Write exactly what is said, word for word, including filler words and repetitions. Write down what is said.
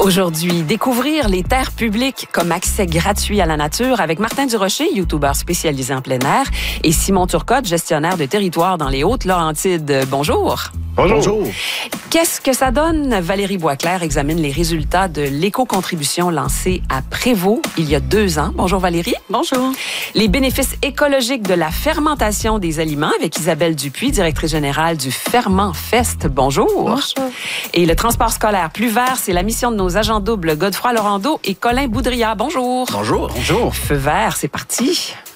Aujourd'hui, découvrir les terres publiques comme accès gratuit à la nature avec Martin Durocher, youtubeur spécialisé en plein air, et Simon Turcotte, gestionnaire de territoire dans les Hautes-Laurentides. Bonjour. Bonjour. Bonjour. Qu'est-ce que ça donne? Valérie Boisclair examine les résultats de l'éco-contribution lancée à Prévost il y a deux ans. Bonjour Valérie. Bonjour. Les bénéfices écologiques de la fermentation des aliments avec Isabelle Dupuis, directrice générale du Ferment Fest. Bonjour. Bonjour. Et le transport scolaire plus vert, c'est la mission de nos agents doubles Godefroy Laurando et Colin Boudria. Bonjour. Bonjour. Bonjour. Feu vert, c'est parti.